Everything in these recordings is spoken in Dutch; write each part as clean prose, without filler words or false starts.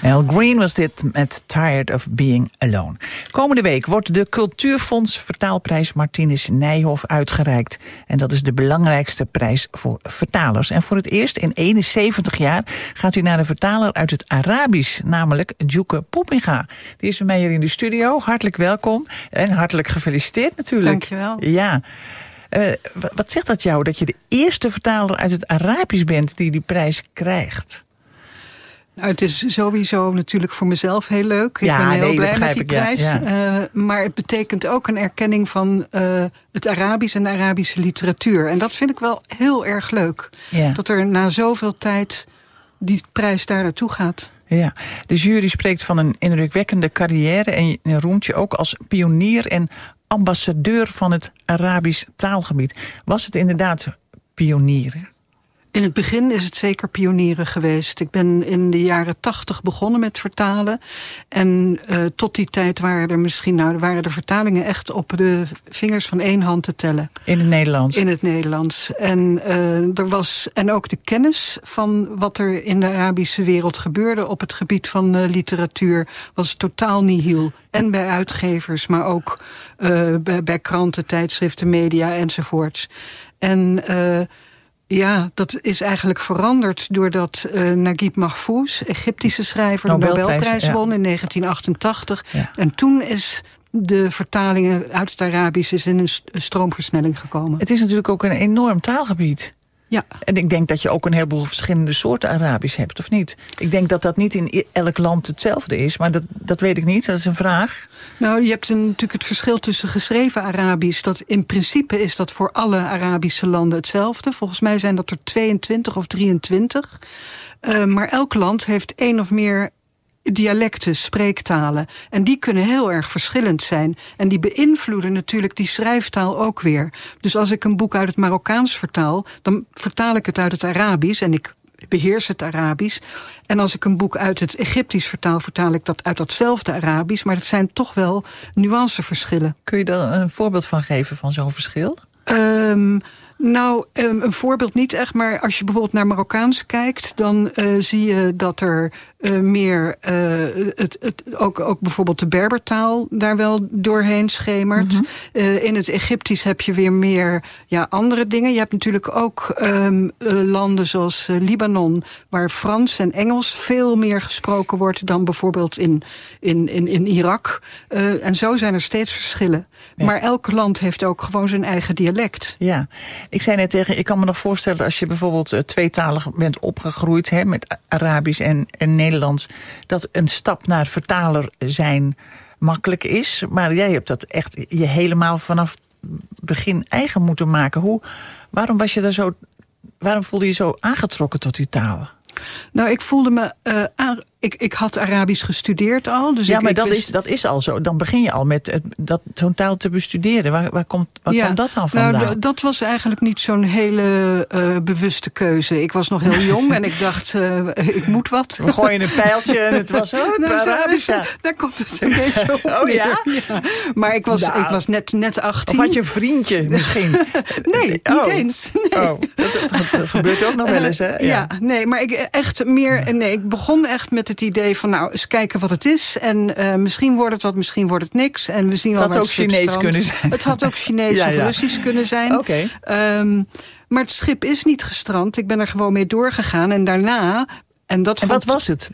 Al Green was dit met Tired of Being Alone. Komende week wordt de Cultuurfonds Vertaalprijs Martinus Nijhoff uitgereikt. En dat is de belangrijkste prijs voor vertalers. En voor het eerst in 71 jaar gaat u naar een vertaler uit het Arabisch, namelijk Djoeke Poppinga. Die is bij mij hier in de studio. Hartelijk welkom en hartelijk gefeliciteerd natuurlijk. Dankjewel. Ja. Wat zegt dat jou, dat je de eerste vertaler uit het Arabisch bent die die prijs krijgt? Nou, het is sowieso natuurlijk voor mezelf heel leuk. Ik ben heel blij met die prijs. Ja. Maar het betekent ook een erkenning van het Arabisch en de Arabische literatuur. En dat vind ik wel heel erg leuk. Ja. Dat er na zoveel tijd die prijs daar naartoe gaat. Ja, de jury spreekt van een indrukwekkende carrière en roemt je ook als pionier en ambassadeur van het Arabisch taalgebied. Was het inderdaad pionier? In het begin is het zeker pionieren geweest. Ik ben in de jaren 80 begonnen met vertalen. En tot die tijd waren de vertalingen echt op de vingers van één hand te tellen. In het Nederlands? In het Nederlands. En ook de kennis van wat er in de Arabische wereld gebeurde op het gebied van literatuur was totaal nihil. En bij uitgevers, maar ook bij kranten, tijdschriften, media enzovoorts. En ja, dat is eigenlijk veranderd doordat Naguib Mahfouz, Egyptische schrijver, de Nobelprijs won in 1988. Ja. En toen is de vertalingen uit het Arabisch in een stroomversnelling gekomen. Het is natuurlijk ook een enorm taalgebied. Ja. En ik denk dat je ook een heleboel verschillende soorten Arabisch hebt, of niet? Ik denk dat dat niet in elk land hetzelfde is, maar dat weet ik niet, dat is een vraag. Nou, je hebt natuurlijk het verschil tussen geschreven Arabisch. Dat in principe is dat voor alle Arabische landen hetzelfde. Volgens mij zijn dat er 22 of 23. Maar elk land heeft één of meer dialecten, spreektalen. En die kunnen heel erg verschillend zijn. En die beïnvloeden natuurlijk die schrijftaal ook weer. Dus als ik een boek uit het Marokkaans vertaal, dan vertaal ik het uit het Arabisch en ik beheers het Arabisch. En als ik een boek uit het Egyptisch vertaal ik dat uit datzelfde Arabisch. Maar dat zijn toch wel nuanceverschillen. Kun je daar een voorbeeld van geven van zo'n verschil? Een voorbeeld niet echt, maar als je bijvoorbeeld naar Marokkaans kijkt, dan zie je dat er meer ook bijvoorbeeld de Berbertaal daar wel doorheen schemert. Mm-hmm. In het Egyptisch heb je weer meer andere dingen. Je hebt natuurlijk ook landen zoals Libanon, waar Frans en Engels veel meer gesproken wordt dan bijvoorbeeld in Irak. En zo zijn er steeds verschillen. Ja. Maar elk land heeft ook gewoon zijn eigen dialect. Ja, ik zei net tegen, ik kan me nog voorstellen als je bijvoorbeeld tweetalig bent opgegroeid met Arabisch en Nederlands, dat een stap naar vertaler zijn makkelijk is. Maar jij hebt dat echt je helemaal vanaf begin eigen moeten maken. Waarom voelde je zo aangetrokken tot die taal? Nou, ik voelde me Ik had Arabisch gestudeerd al. Dus dat is al zo. Dan begin je al met zo'n taal te bestuderen. Waar komt dat dan vandaan? Nou, dat was eigenlijk niet zo'n hele bewuste keuze. Ik was nog heel jong en ik dacht, ik moet wat. We gooien een pijltje en het was Arabisch. Daar komt het een beetje op. Oh ja? Maar ik was net 18. Of had je een vriendje misschien? Nee, niet eens. Nee. Oh, dat gebeurt ook nog wel eens, hè? Ja, nee, maar ik begon echt met het idee van, eens kijken wat het is. En misschien wordt het wat, misschien wordt het niks. En we zien wel. Het had ook Chinees kunnen zijn. Het had ook Chinees of Russisch kunnen zijn. Oké. Maar het schip is niet gestrand. Ik ben er gewoon mee doorgegaan. En daarna. En wat was het?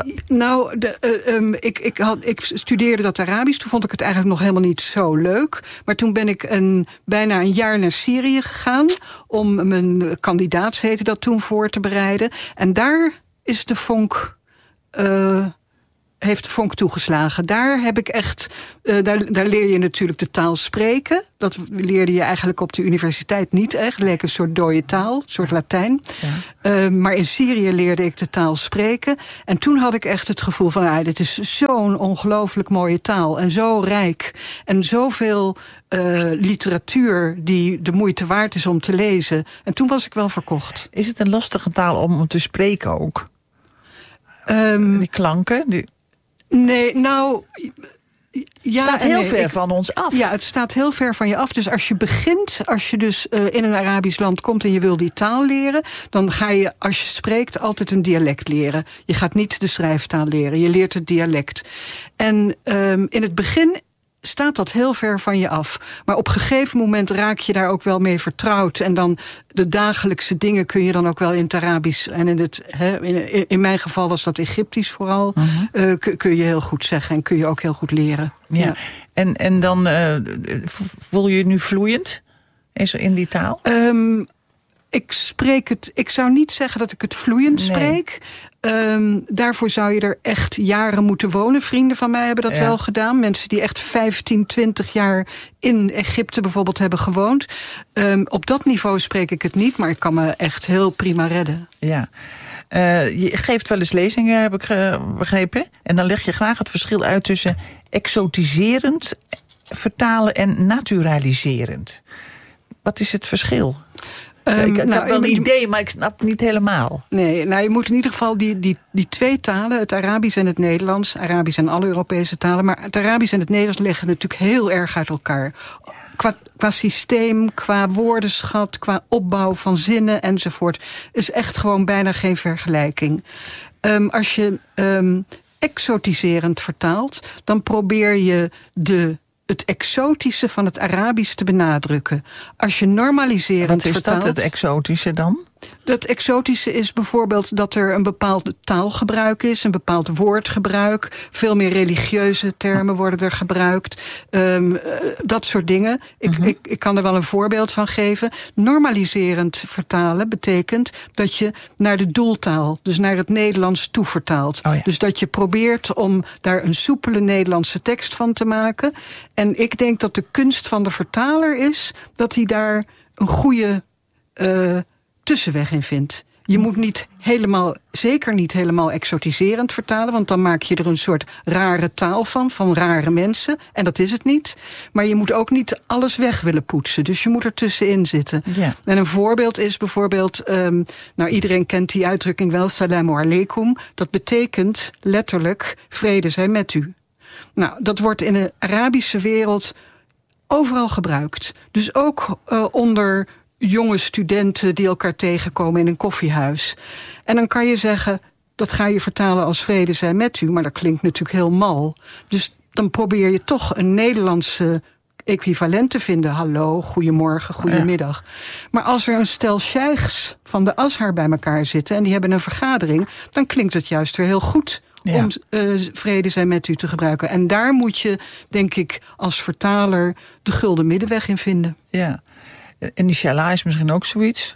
Ik studeerde dat Arabisch. Toen vond ik het eigenlijk nog helemaal niet zo leuk. Maar toen ben ik bijna een jaar naar Syrië gegaan om mijn kandidaats, heette dat toen, voor te bereiden. En daar is de vonk heeft de vonk toegeslagen. Daar heb ik echt. Daar leer je natuurlijk de taal spreken. Dat leerde je eigenlijk op de universiteit niet echt. Het leek een soort dode taal, een soort Latijn. Ja. Maar in Syrië leerde ik de taal spreken. En toen had ik echt het gevoel van, dit is zo'n ongelooflijk mooie taal. En zo rijk. En zoveel literatuur die de moeite waard is om te lezen. En toen was ik wel verkocht. Is het een lastige taal om te spreken ook? Die klanken? Nee, nou, Ja, staat heel ver van ons af. Ja, het staat heel ver van je af. Dus als je begint, als je dus in een Arabisch land komt en je wil die taal leren, dan ga je, als je spreekt, altijd een dialect leren. Je gaat niet de schrijftaal leren, je leert het dialect. En in het begin staat dat heel ver van je af. Maar op een gegeven moment raak je daar ook wel mee vertrouwd. En dan de dagelijkse dingen kun je dan ook wel in het Arabisch. En in mijn geval was dat Egyptisch vooral. Kun je heel goed zeggen en kun je ook heel goed leren. Ja. En dan voel je je nu vloeiend in die taal? Ik spreek het. Ik zou niet zeggen dat ik het vloeiend spreek. Daarvoor zou je er echt jaren moeten wonen. Vrienden van mij hebben dat wel gedaan. Mensen die echt 15, 20 jaar in Egypte bijvoorbeeld hebben gewoond. Op dat niveau spreek ik het niet, maar ik kan me echt heel prima redden. Ja. Je geeft wel eens lezingen, heb ik begrepen. En dan leg je graag het verschil uit tussen exotiserend vertalen en naturaliserend. Wat is het verschil? Ik heb wel een idee, maar ik snap het niet helemaal. Nee, nou je moet in ieder geval die twee talen, het Arabisch en het Nederlands, Arabisch en alle Europese talen, maar het Arabisch en het Nederlands liggen natuurlijk heel erg uit elkaar. Qua systeem, qua woordenschat, qua opbouw van zinnen enzovoort, is echt gewoon bijna geen vergelijking. Als je exotiserend vertaalt, dan probeer je het exotische van het Arabisch te benadrukken. Als je normaliserend vertaalt... Wat is dat, het exotische dan? Het exotische is bijvoorbeeld dat er een bepaald taalgebruik is, een bepaald woordgebruik. Veel meer religieuze termen worden er gebruikt. Dat soort dingen. Ik kan er wel een voorbeeld van geven. Normaliserend vertalen betekent dat je naar de doeltaal, dus naar het Nederlands toe vertaalt. Oh ja. Dus dat je probeert om daar een soepele Nederlandse tekst van te maken. En ik denk dat de kunst van de vertaler is dat hij daar een goede tussenweg in vindt. Je moet zeker niet helemaal exotiserend vertalen, want dan maak je er een soort rare taal van rare mensen. En dat is het niet. Maar je moet ook niet alles weg willen poetsen. Dus je moet er tussenin zitten. Ja. En een voorbeeld is bijvoorbeeld, iedereen kent die uitdrukking wel, salamu alaikum. Dat betekent letterlijk, vrede zij met u. Nou, dat wordt in de Arabische wereld overal gebruikt. Dus ook onder jonge studenten die elkaar tegenkomen in een koffiehuis. En dan kan je zeggen, dat ga je vertalen als vrede zij met u, maar dat klinkt natuurlijk heel mal. Dus dan probeer je toch een Nederlandse equivalent te vinden. Hallo, goedemorgen, goedemiddag. Ja. Maar als er een stel sheikhs van de Azhar bij elkaar zitten en die hebben een vergadering, dan klinkt het juist weer heel goed om vrede zij met u te gebruiken. En daar moet je, denk ik, als vertaler de gulden middenweg in vinden. Ja. Inshallah is misschien ook zoiets.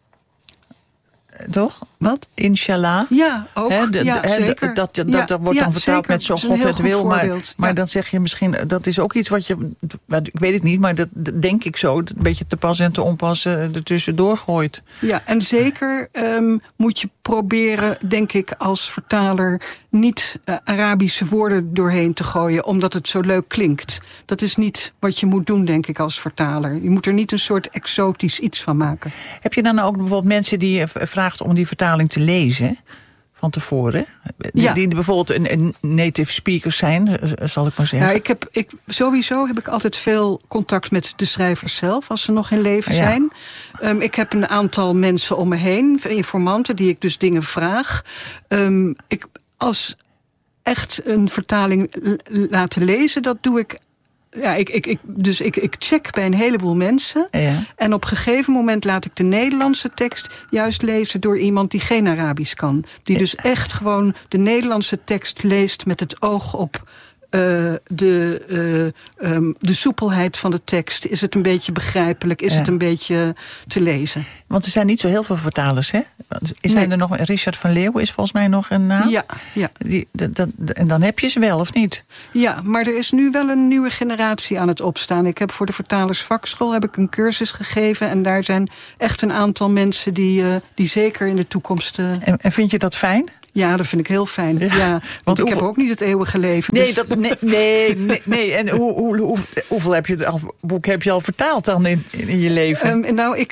Toch? Wat? Inshallah. Ja, ook. Zeker. Dat wordt dan vertaald met zo God het wil. Maar dan zeg je misschien, dat is ook iets wat je, ik weet het niet, maar dat denk ik zo, een beetje te pas en te onpas ertussendoor gooit. Ja, en zeker moet je proberen, denk ik, als vertaler niet Arabische woorden doorheen te gooien, omdat het zo leuk klinkt. Dat is niet wat je moet doen, denk ik, als vertaler. Je moet er niet een soort exotisch iets van maken. Heb je dan ook bijvoorbeeld mensen die je vraagt om die vertaling te lezen van tevoren? Die bijvoorbeeld een native speaker zijn, zal ik maar zeggen. Ja, sowieso heb ik altijd veel contact met de schrijvers zelf, als ze nog in leven zijn. Ik heb een aantal mensen om me heen, informanten, die ik dus dingen vraag. Als echt een vertaling laten lezen, dat doe ik. Ja, ik check bij een heleboel mensen. Ja. En op een gegeven moment laat ik de Nederlandse tekst juist lezen door iemand die geen Arabisch kan. Die dus echt gewoon de Nederlandse tekst leest met het oog op de soepelheid van de tekst. Is het een beetje begrijpelijk? Is het een beetje te lezen? Want er zijn niet zo heel veel vertalers, hè? Zijn er nog, Richard van Leeuwen is volgens mij nog een naam? Ja. En dan heb je ze wel, of niet? Ja, maar er is nu wel een nieuwe generatie aan het opstaan. Ik heb voor de vertalersvakschool een cursus gegeven. En daar zijn echt een aantal mensen die zeker in de toekomst. En vind je dat fijn? Ja, dat vind ik heel fijn. Ja, want ik heb ook niet het eeuwige leven. Nee, dus. nee. En hoeveel boek heb je al vertaald dan in je leven?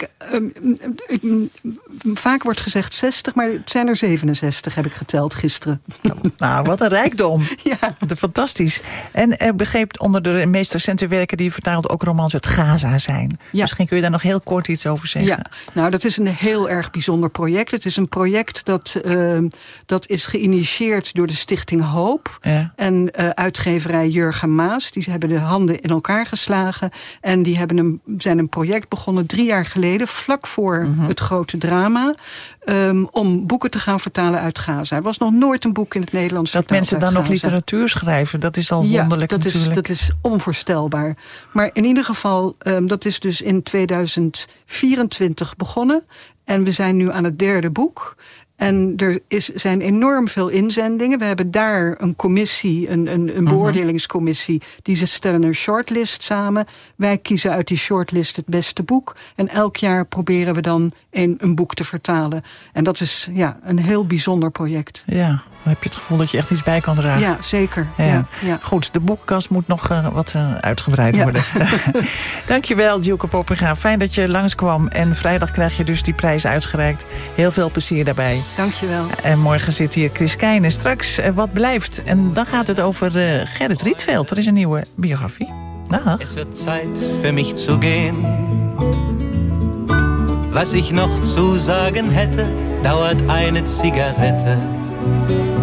Vaak wordt gezegd 60, maar het zijn er 67, heb ik geteld gisteren. Nou, wat een rijkdom. Ja. Fantastisch. En begreep onder de meest recente werken die je vertaalt ook romans uit Gaza zijn. Ja. Misschien kun je daar nog heel kort iets over zeggen. Ja, nou, dat is een heel erg bijzonder project. Het is een project dat is geïnitieerd door de Stichting Hoop. Ja. En uitgeverij Jurgen Maas. Die hebben de handen in elkaar geslagen. En die zijn een project begonnen 3 jaar geleden, vlak voor het grote drama. Om boeken te gaan vertalen uit Gaza. Er was nog nooit een boek in het Nederlands vertaald uit Gaza. Dat mensen dan nog literatuur schrijven, dat is al wonderlijk natuurlijk. Dat is onvoorstelbaar. Maar in ieder geval, dat is dus in 2024 begonnen. En we zijn nu aan het 3e boek. En er zijn enorm veel inzendingen. We hebben daar een commissie, een beoordelingscommissie. Die stellen een shortlist samen. Wij kiezen uit die shortlist het beste boek. En elk jaar proberen we dan een boek te vertalen. En dat is een heel bijzonder project. Ja, dan heb je het gevoel dat je echt iets bij kan dragen. Ja, zeker. Ja. Goed, de boekenkast moet nog wat uitgebreid worden. Dankjewel, Djoeke Poppinga. Fijn dat je langskwam. En vrijdag krijg je dus die prijs uitgereikt. Heel veel plezier daarbij. Dankjewel. En morgen zit hier Chris Keijne. Straks Wat blijft. En dan gaat het over Gerrit Rietveld. Er is een nieuwe biografie. Dag. Es wird Zeit für mich zu gehen. Was ich noch zu sagen hätte, dauert eine Zigarette.